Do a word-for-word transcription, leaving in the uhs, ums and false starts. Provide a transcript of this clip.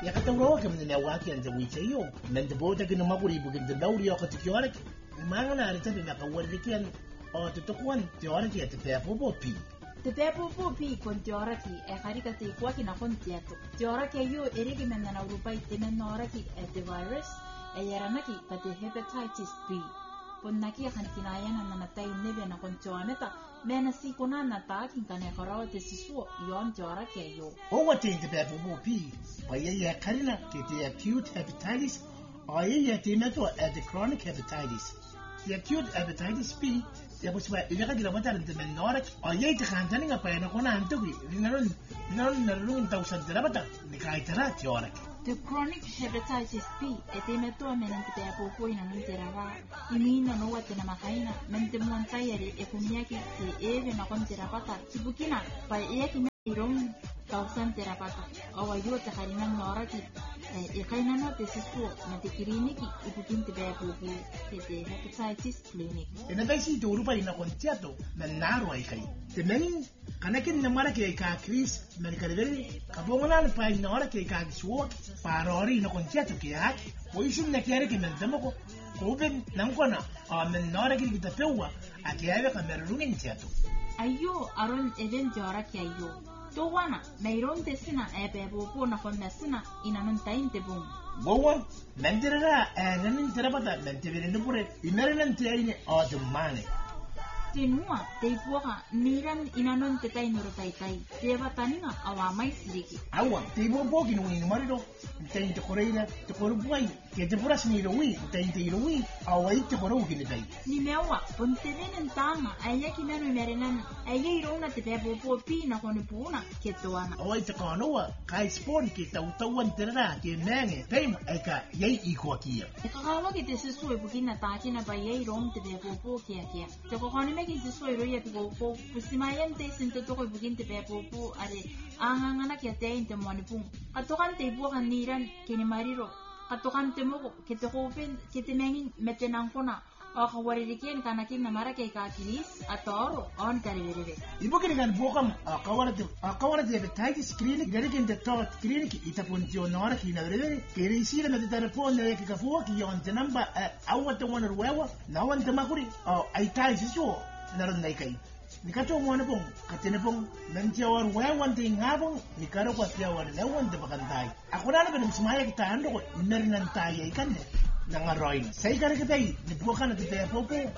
yakataurawa kam na waki an zawi tayo nan da bota gina maguri bugin da dauri ya kati kiyorak mangana ari tabi na kawar dikian o to tokwan teorik ya te pepo pi te pepo pi kon teorik e harika te kwa kina kon teato teorik yo erigi men na Europa te men noraki e te virus e yaranaki pa te hepatitis B ponnaki han kinayana na natai nebe na kon teoneta mena si konana ta kin kane karawa te sisu yon teorik yo o wate te pepo pi pa ye ya karina ke te acute hepatitis o ye ya te meto e te chronic hepatitis the acute hepatitis B ya bus ba ila ka gilawata ng temenora o ye te kantani nga pa na kona antugi naron naron naron tausan terabata ni kaitara teorik the chronic hepatitis B e te meto menante te apopo ina non terava imina no wate na makaina mente muantayari e kunyaki te eve na kon terapata sibukina pa e ki irong tausan terapata o ayo te harina noraki e kaina no te sisu na te kliniki ipukin te apopo te te hepatitis clinic ina dai si to rupa ina kon teato na naro ai kai te men kanakin na mara ke ka Chris merikadere kabongona pa ina ora ke ka suo parori na kon teato ke hak o isu na kere ke men tamoko ko ben nan kona a men nora ke kita pewa a ke ave ka merungin teato ayo aron event ora ke ayo to wana meiron te sina e pe bo na kon sina ina non tain te bom Bowan, mentirera e nanin terapata mentivere no pure imerenan te aine o te mane tenua te ipuaka niran inanon te tai noro tai tai te wataninga awa mai siliki awa te ipo poki no ino marido te te koreira te koru buai ke te puras ni rowi te te rowi awa te koru ki ni tai ni mewa ponte venen tama aya ki nano merenan aya irona te pepo po pi na kono puna ke toana awa te kanoa kai spon ki tau tauan terera ke menge tem eka yei iko kia e kakawa ki te sesu e bukina takina ba yei rom te pepo po kia kia te kokone ki se so iro ya ko ko pusimayan te sinte to ko bugin te pepo po are ahangana ki te inte monipung katokan te bu kan niran kini mariro katokan te mo ke te hopen ke te mengin metenang kona o khawari diken kana kin namara ke ka kilis atoro on karivere ibo kini kan bokam akawara te akawara te hepatitis clinic dari kin te tot clinic itapunti onora ki na reve ke risira me te telefone ne ke ka fo ki yon te namba awata wana ruwa na wan te makuri o ai tai siso naron nai kai ni kato mo na pong katene pong nantia war wewan te ngabong ni karo kwa tia war lewan te bakantai ako na na msmaya kita ando ko imer nan tai ai kan nangaroin sai kare kita i ni bukan te te popo